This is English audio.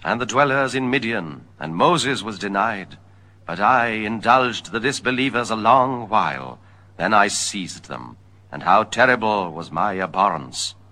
and the dwellers in Midian, and Moses was denied. But I indulged the disbelievers a long while. Then I seized them, and how terrible was my abhorrence!